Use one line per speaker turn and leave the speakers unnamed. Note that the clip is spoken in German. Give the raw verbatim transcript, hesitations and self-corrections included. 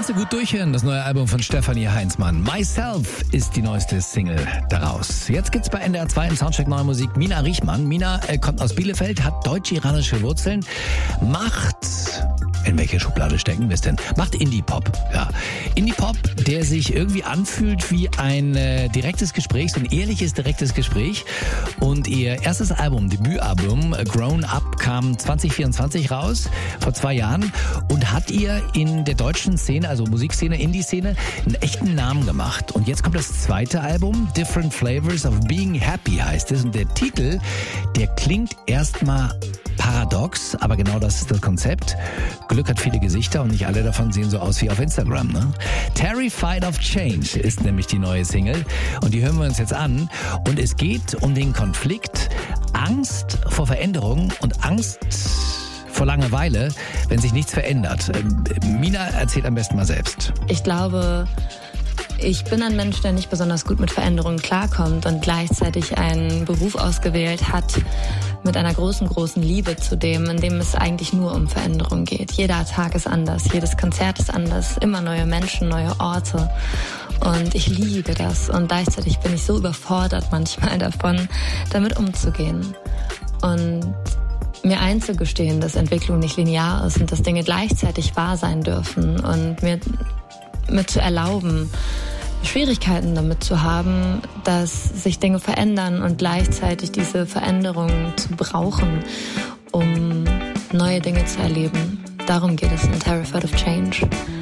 Kannst du gut durchhören, das neue Album von Stefanie Heinzmann. Myself ist die neueste Single daraus. Jetzt gibt's bei N D R zwei im Soundcheck Neue Musik Mina Riechmann. Mina äh, kommt aus Bielefeld, hat deutsch-iranische Wurzeln, macht... In welche Schublade stecken wir es denn? Macht Indie-Pop, ja. Indie-Pop, der sich irgendwie anfühlt wie ein äh, direktes Gespräch, so ein ehrliches, direktes Gespräch. Und ihr erstes Album, Debütalbum, Grown Up, kam zwanzig vierundzwanzig raus, vor zwei Jahren. Und hat ihr in der deutschen Szene, also Musikszene, Indie-Szene, einen echten Namen gemacht. Und jetzt kommt das zweite Album, Different Flavors of Being Happy heißt es. Und der Titel, der klingt erstmal paradox, aber genau das ist das Konzept. Glück hat viele Gesichter und nicht alle davon sehen so aus wie auf Instagram, ne? Terrified of Change ist nämlich die neue Single und die hören wir uns jetzt an. Und es geht um den Konflikt Angst vor Veränderung und Angst vor Langeweile, wenn sich nichts verändert. Mina erzählt am besten mal selbst.
Ich glaube, ich bin ein Mensch, der nicht besonders gut mit Veränderungen klarkommt und gleichzeitig einen Beruf ausgewählt hat mit einer großen, großen Liebe zu dem, in dem es eigentlich nur um Veränderung geht. Jeder Tag ist anders, jedes Konzert ist anders, immer neue Menschen, neue Orte. Und ich liebe das. Und gleichzeitig bin ich so überfordert manchmal davon, damit umzugehen. Und mir einzugestehen, dass Entwicklung nicht linear ist und dass Dinge gleichzeitig wahr sein dürfen und mir mit zu erlauben, Schwierigkeiten damit zu haben, dass sich Dinge verändern und gleichzeitig diese Veränderung zu brauchen, um neue Dinge zu erleben. Darum geht es in Terrified of Change.